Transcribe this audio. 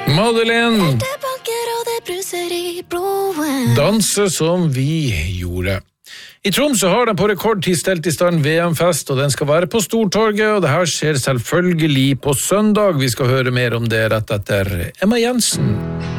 Madeleine danser som vi gjorde. I Tromsø har den på rekordtid stelt i stand VM-fest, og den skal være på Stortorget, og det her skjer selvfølgelig på søndag. Vi skal høre mer om det rett etter Emma Jensen.